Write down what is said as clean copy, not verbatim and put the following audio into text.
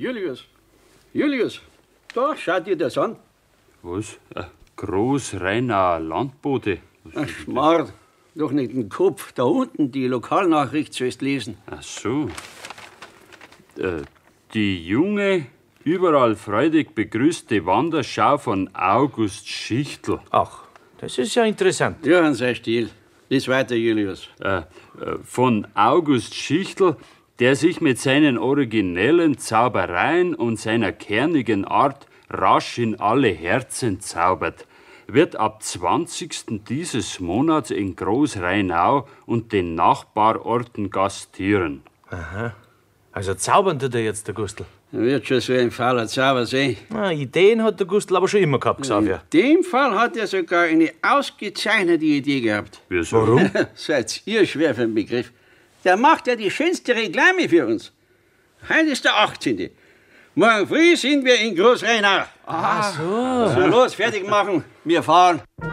Julius, da, schau dir das an. Was? Großrheinauer Landbote? Ach, Schmarrn, doch nicht den Kopf. Da unten, die Lokalnachricht sollst lesen. Ach so. Die junge, überall freudig begrüßte Wanderschau von August Schichtl. Ach, das ist ja interessant. Ja, sei still. Lies weiter, Julius. Von August Schichtl, der sich mit seinen originellen Zaubereien und seiner kernigen Art rasch in alle Herzen zaubert, wird ab 20. dieses Monats in Großrheinau und den Nachbarorten gastieren. Aha. Also zaubern tut er jetzt, der Gustl. Wird schon so ein fauler Zauber sein. Ideen hat der Gustl aber schon immer gehabt, Xavier. In dem Fall hat er sogar eine ausgezeichnete Idee gehabt. Wieso? Warum? Seid ihr schwer für den Begriff. Der macht ja die schönste Reklame für uns. Heute ist der 18. Morgen früh sind wir in Großrheinau. Ach so. So, los, fertig machen. Wir fahren.